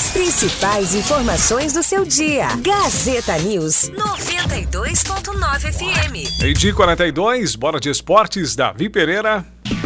principais informações do seu dia. Gazeta News 92.9 FM. Meio-dia 42, bora de esportes, Davi Pereira.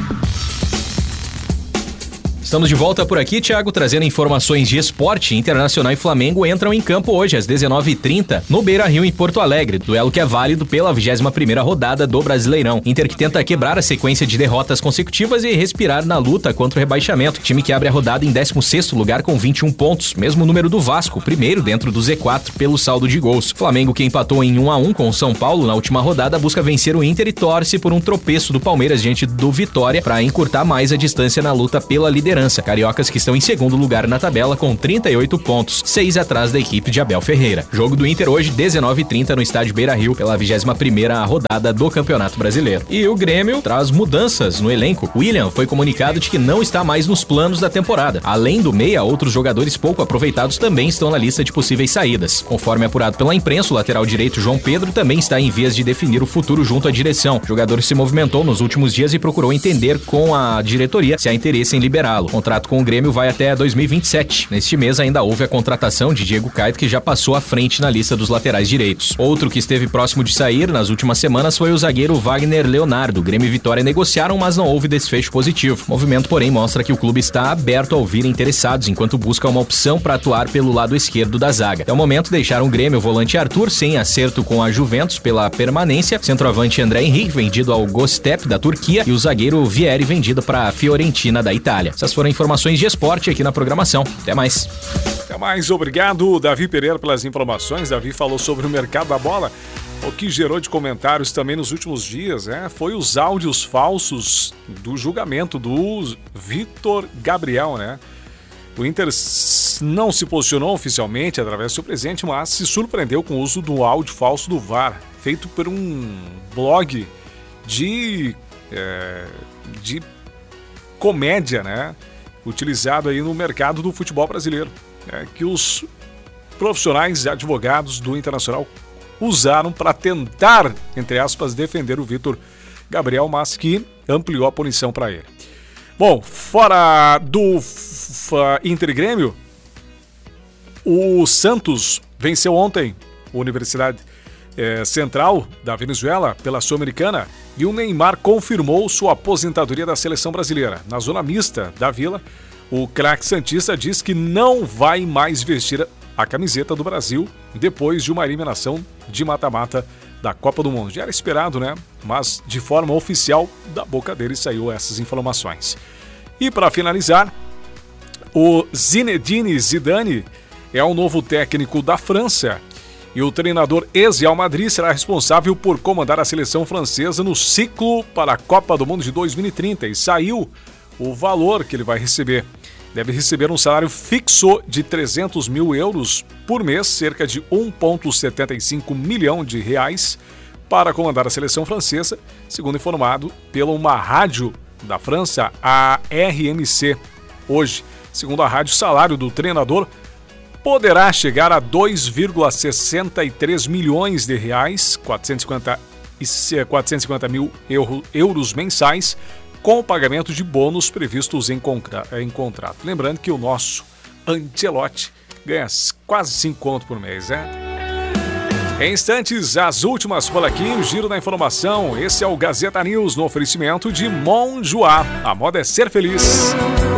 Estamos de volta por aqui, Thiago, trazendo informações de esporte. Internacional e Flamengo entram em campo hoje às 19h30 no Beira-Rio, em Porto Alegre. Duelo que é válido pela 21ª rodada do Brasileirão. Inter que tenta quebrar a sequência de derrotas consecutivas e respirar na luta contra o rebaixamento. Time que abre a rodada em 16º lugar com 21 pontos, mesmo número do Vasco, primeiro dentro do Z4 pelo saldo de gols. Flamengo, que empatou em 1-1 com o São Paulo na última rodada, busca vencer o Inter e torce por um tropeço do Palmeiras diante do Vitória para encurtar mais a distância na luta pela liderança. Cariocas que estão em segundo lugar na tabela com 38 pontos, 6 atrás da equipe de Abel Ferreira. Jogo do Inter hoje, 19h30 no estádio Beira-Rio, pela 21ª rodada do Campeonato Brasileiro. E o Grêmio traz mudanças no elenco. William foi comunicado de que não está mais nos planos da temporada. Além do meia, outros jogadores pouco aproveitados também estão na lista de possíveis saídas. Conforme apurado pela imprensa, o lateral direito João Pedro também está em vias de definir o futuro junto à direção. O jogador se movimentou nos últimos dias e procurou entender com a diretoria se há interesse em liberá-lo. O contrato com o Grêmio vai até 2027. Neste mês ainda houve a contratação de Diego Caetano, que já passou à frente na lista dos laterais direitos. Outro que esteve próximo de sair nas últimas semanas foi o zagueiro Wagner Leonardo. Grêmio e Vitória negociaram, mas não houve desfecho positivo. O movimento, porém, mostra que o clube está aberto a ouvir interessados, enquanto busca uma opção para atuar pelo lado esquerdo da zaga. Até o momento, deixaram o Grêmio o volante Arthur sem acerto com a Juventus pela permanência, centroavante André Henrique vendido ao Göztepe da Turquia e o zagueiro Vieri vendido para a Fiorentina da Itália. Essas foram informações de esporte aqui na programação. Até mais. Até mais, obrigado, Davi Pereira, pelas informações. Davi falou sobre o mercado da bola. O que gerou de comentários também nos últimos dias, foi os áudios falsos do julgamento do Vitor Gabriel, né? O Inter não se posicionou oficialmente através do seu presidente, mas se surpreendeu com o uso do áudio falso do VAR, feito por um blog de comédia, né? Utilizado aí no mercado do futebol brasileiro, que os profissionais e advogados do Internacional usaram para tentar, entre aspas, defender o Vitor Gabriel, mas que ampliou a punição para ele. Bom, fora do Inter e Grêmio, o Santos venceu ontem a Universidade Central da Venezuela pela Sul-Americana e o Neymar confirmou sua aposentadoria da seleção brasileira. Na zona mista da Vila, o craque santista diz que não vai mais vestir a camiseta do Brasil depois de uma eliminação de mata-mata da Copa do Mundo. Já era esperado, né? Mas de forma oficial, da boca dele saiu essas informações. E para finalizar, o Zinedine Zidane é o novo técnico da França. E o treinador ex-Real Madrid será responsável por comandar a seleção francesa no ciclo para a Copa do Mundo de 2030. E saiu o valor que ele vai receber. Deve receber um salário fixo de 300 mil euros por mês, cerca de 1,75 milhão de reais, para comandar a seleção francesa, segundo informado pela uma rádio da França, a RMC. Hoje, segundo a rádio, o salário do treinador poderá chegar a 2,63 milhões de reais, 450 mil euros mensais, com o pagamento de bônus previstos em contrato. Lembrando que o nosso Ancelotti ganha quase 5 contos por mês, Em instantes, as últimas por aqui, o giro da informação. Esse é o Gazeta News no oferecimento de Monjoá. A moda é ser feliz.